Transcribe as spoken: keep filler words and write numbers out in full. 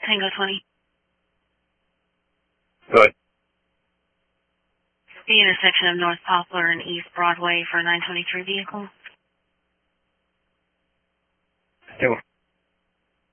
Tango twenty. Good. The intersection of North Poplar and East Broadway for nine twenty-three vehicle. Two.